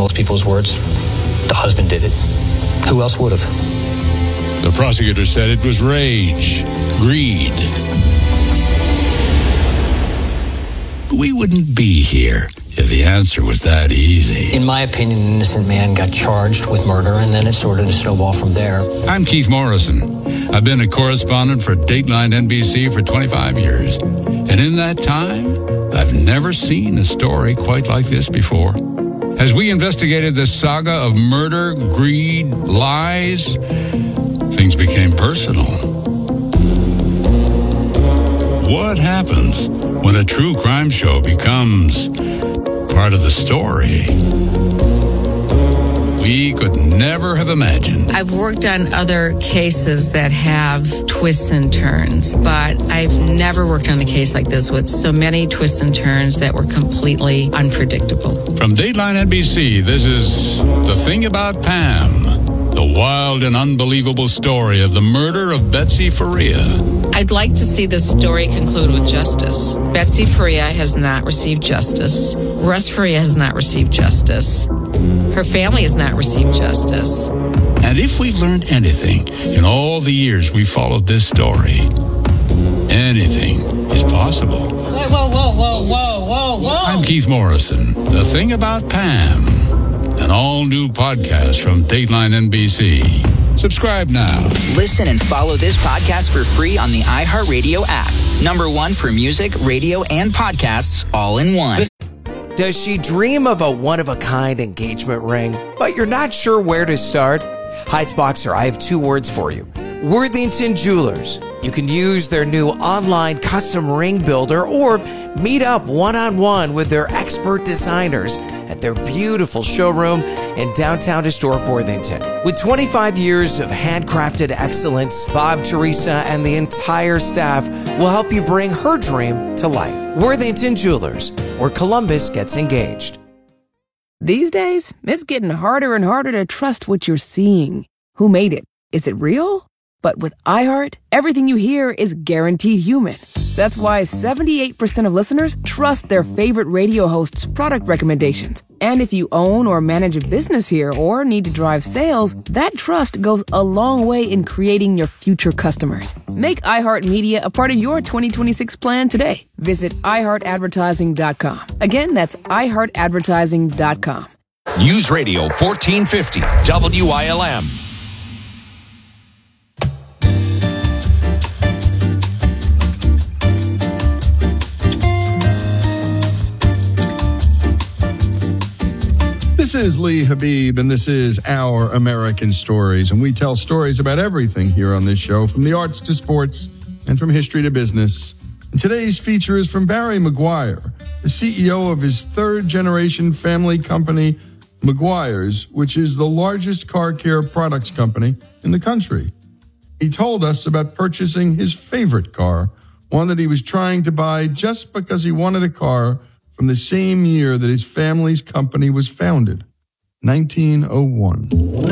most people's words, the husband did it. Who else would have? The prosecutor said it was rage, greed. We wouldn't be here if the answer was that easy. In my opinion, an innocent man got charged with murder, and then it started to snowball from there. I'm Keith Morrison. I've been a correspondent for Dateline NBC for 25 years. And in that time, I've never seen a story quite like this before. As we investigated this saga of murder, greed, lies, things became personal. What happens when a true crime show becomes part of the story? We could never have imagined. I've worked on other cases that have twists and turns, but I've never worked on a case like this with so many twists and turns that were completely unpredictable. From Dateline NBC, this is The Thing About Pam, the wild and unbelievable story of the murder of Betsy Faria. I'd like to see this story conclude with justice. Betsy Faria has not received justice. Russ Faria has not received justice. Her family has not received justice. And if we've learned anything in all the years we followed this story, anything is possible. Whoa. I'm Keith Morrison. The Thing About Pam, an all-new podcast from Dateline NBC. Subscribe now. Listen and follow this podcast for free on the iHeartRadio app. #1 for music, radio, and podcasts all in one. Does she dream of a one-of-a-kind engagement ring, but you're not sure where to start? Heights Boxer, I have 2 words for you. Worthington Jewelers. You can use their new online custom ring builder or meet up one-on-one with their expert designers at their beautiful showroom in downtown historic Worthington. With 25 years of handcrafted excellence, Bob, Teresa, and the entire staff will help you bring her dream to life. Worthington Jewelers, where Columbus gets engaged. These days, it's getting harder and harder to trust what you're seeing. Who made it? Is it real? But with iHeart, everything you hear is guaranteed human. That's why 78% of listeners trust their favorite radio host's product recommendations. And if you own or manage a business here or need to drive sales, that trust goes a long way in creating your future customers. Make iHeartMedia a part of your 2026 plan today. Visit iHeartAdvertising.com. Again, that's iHeartAdvertising.com. News Radio 1450 WILM. This is Lee Habib, and this is Our American Stories. And we tell stories about everything here on this show, from the arts to sports and from history to business. And today's feature is from Barry Maguire, the CEO of his third-generation family company, Maguire's, which is the largest car care products company in the country. He told us about purchasing his favorite car, one that he was trying to buy just because he wanted a car from the same year that his family's company was founded, 1901.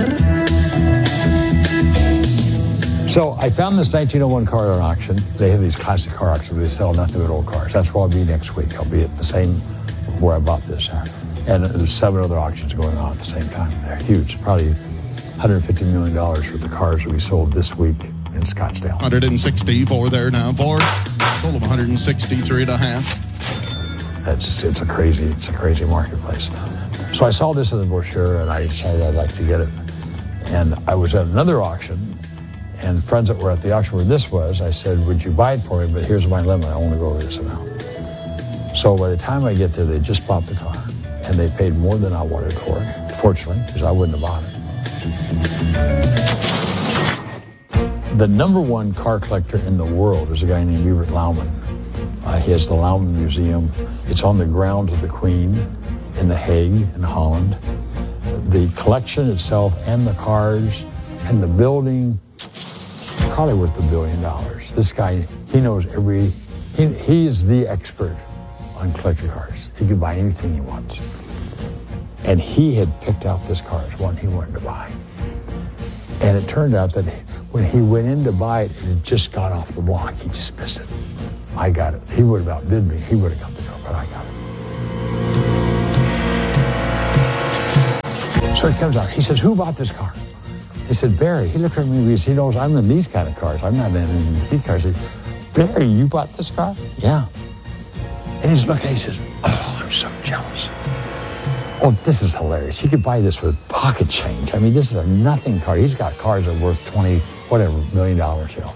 So I found this 1901 car at an auction. They have these classic car auctions where they sell nothing but old cars. That's where I'll be next week. I'll be at the same where I bought this. And there's 7 other auctions going on at the same time. They're huge, probably $150 million worth of cars that we sold this week in Scottsdale. 164 there now. Ford sold them 163.5. It's a crazy marketplace. So I saw this in the brochure and I decided I'd like to get it. And I was at another auction, and friends that were at the auction where this was, I said, would you buy it for me? But here's my limit, I only go over this amount. So by the time I get there, they just bought the car, and they paid more than I wanted for it, fortunately, because I wouldn't have bought it. The #1 car collector in the world is a guy named Evert Lauman. He has the Lauman Museum. It's on the grounds of the Queen in The Hague in Holland. The collection itself and the cars and the building, probably worth $1 billion. This guy, he knows he is the expert on collector cars. He can buy anything he wants. And he had picked out this car as one he wanted to buy. And it turned out that when he went in to buy it, it had just got off the block. He just missed it. I got it. He would have outbid me. He would have got the car, but I got So he comes out. He says, who bought this car? He said, Barry. He looked at me because he knows I'm in these kind of cars. I'm not in these cars. He said, Barry, you bought this car? Yeah. And he's looking, he says, oh, I'm so jealous. Oh, this is hilarious. He could buy this with pocket change. I mean, this is a nothing car. He's got cars that are worth $20 million, you know.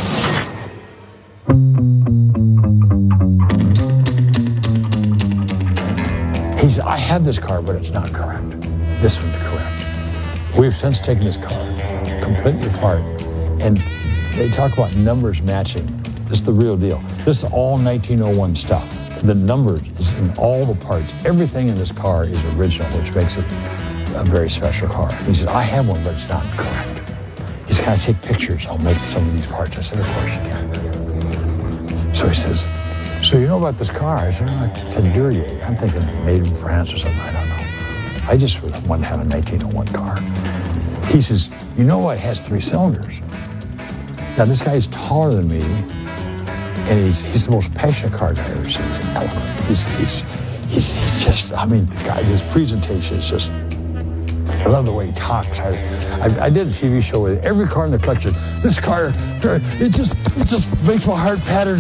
He said, I have this car, but it's not correct. This one's correct. We've since taken this car completely apart, and they talk about numbers matching. This is the real deal. This is all 1901 stuff. The numbers is in all the parts. Everything in this car is original, which makes it a very special car. He says, I have one, but it's not correct. He's got to take pictures. I'll make some of these parts. I said, of course you can. So he says, so you know about this car? I said, it's a Duryea. I'm thinking made in France or something. I don't know. I just wanted to have a 1901 car. He says, you know why it has 3 cylinders? Now, this guy is taller than me, and he's the most passionate car guy I've ever seen. He's eloquent. He's just, I mean, the guy, his presentation is just, I love the way he talks. I did a TV show with every car in the collection. This car, it just makes my heart patter.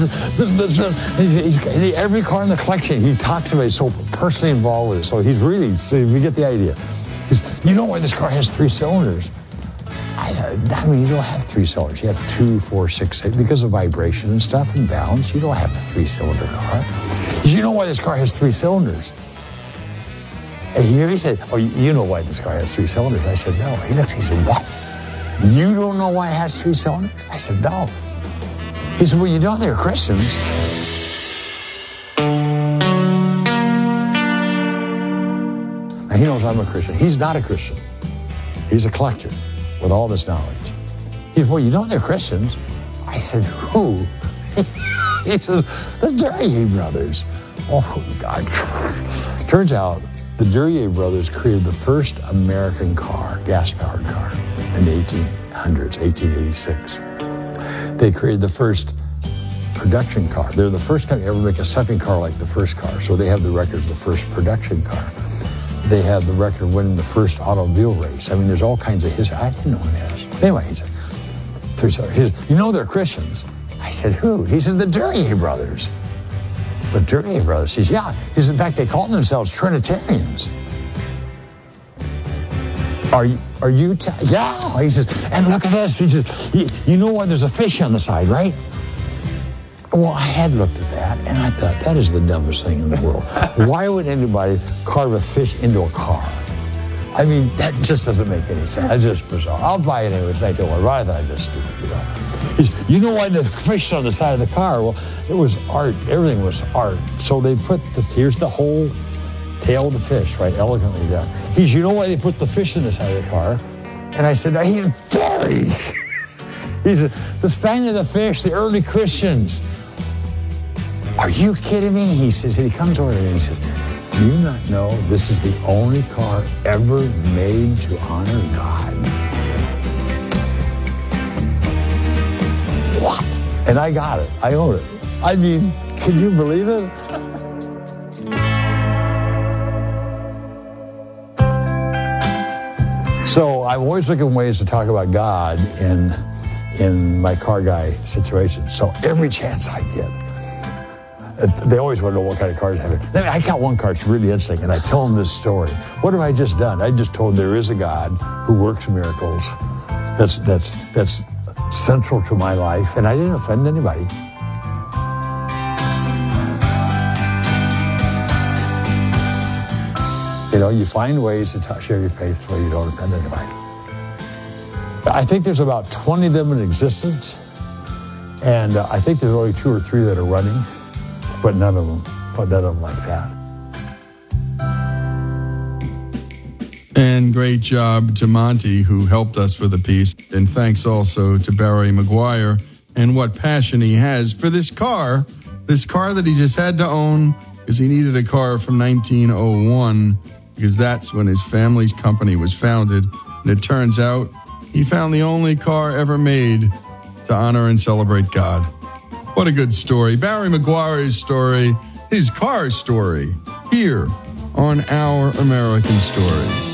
Every car in the collection, he talks about it, so personally involved with it. So he's really, so you get the idea. You know why this car has 3 cylinders? I mean, you don't have 3 cylinders. You have 2, 4, 6, 8. Because of vibration and stuff and balance, you don't have a 3-cylinder car. You know why this car has 3 cylinders? And here he said, oh, you know why this car has 3 cylinders? I said, no. He looked, he said, what? You don't know why it has 3 cylinders? I said, no. He said, well, you know they're Christians. Now, he knows I'm a Christian. He's not a Christian. He's a collector with all this knowledge. He said, well, you know they're Christians. I said, who? He said, the Duryea brothers. Oh, God. Turns out, the Duryea brothers created the first American car, gas-powered car, in the 1800s, 1886. They created the first production car. They're the first company to ever make a second car like the first car. So they have the record of the first production car. They have the record of winning the first automobile race. I mean, there's all kinds of history. I didn't know it is. Anyway, he said, he said, you know they're Christians. I said, who? He says, the Duryea brothers. The Duryea brothers. He says, yeah. He says, in fact, they call themselves Trinitarians. Are you? Yeah. He says, and look at this. He says, you know why there's a fish on the side, right? Well, I had looked at that, and I thought, that is the dumbest thing in the world. Why would anybody carve a fish into a car? I mean, that just doesn't make any sense. That's just bizarre. I'll buy it anyway. I don't worry. I thought I was just stupid, you know. You know why the fish on the side of the car? Well, it was art. Everything was art. So they put here's the whole tail of the fish, right, elegantly done. He said, you know why they put the fish in the side of the car? And I said, Barry. He said, the sign of the fish, the early Christians. Are you kidding me? He says, and he comes over to me and he says, do you not know this is the only car ever made to honor God? What? And I got it. I own it. I mean, can you believe it? So I'm always looking ways to talk about God in my car guy situation. So every chance I get, they always want to know what kind of cars I have. I got one car, it's really interesting, and I tell them this story. What have I just done? I just told them there is a God who works miracles. That's central to my life, and I didn't offend anybody. You know, you find ways to share your faith so you don't offend anybody. I think there's about 20 of them in existence, and I think there's only 2 or 3 that are running. But none of them like that. And great job to Monty, who helped us with the piece. And thanks also to Barry McGuire and what passion he has for this car that he just had to own because he needed a car from 1901 because that's when his family's company was founded. And it turns out he found the only car ever made to honor and celebrate God. What a good story. Barry McGuire's story, his car story, here on Our American Story.